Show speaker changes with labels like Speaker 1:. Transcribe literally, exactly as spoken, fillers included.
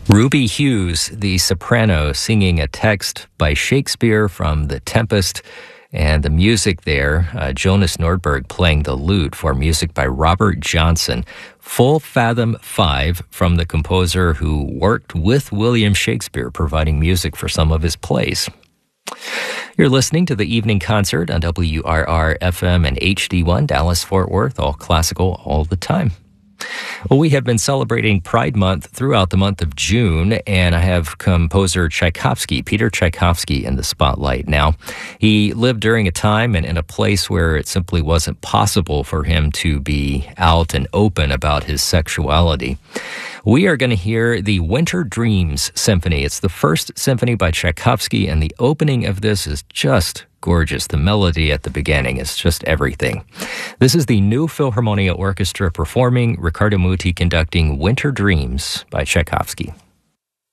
Speaker 1: Ruby Hughes, the soprano, singing a text by Shakespeare from The Tempest, and the music there, uh, Jonas Nordberg playing the lute for music by Robert Johnson. Full Fathom Five from the composer who worked with William Shakespeare, providing music for some of his plays. You're listening to the Evening Concert on W R R F M and H D one, Dallas-Fort Worth, all classical all the time. Well, we have been celebrating Pride Month throughout the month of June, and I have composer Tchaikovsky, Peter Tchaikovsky, in the spotlight. Now, he lived during a time and in a place where it simply wasn't possible for him to be out and open about his sexuality. We are going to hear the Winter Dreams Symphony. It's the first symphony by Tchaikovsky, and the opening of this is just gorgeous. The melody at the beginning is just everything. This is the New Philharmonia Orchestra performing, Riccardo Muti conducting Winter Dreams by Tchaikovsky.